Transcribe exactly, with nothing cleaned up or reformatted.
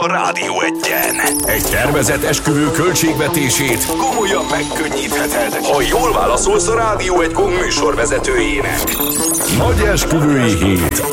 a Rádió Egyen. Egy tervezett esküvő költségvetését komolyan megkönnyítheted, ha jól válaszolsz a Rádió Egy gong műsorvezetőjének. Nagy esküvői hét.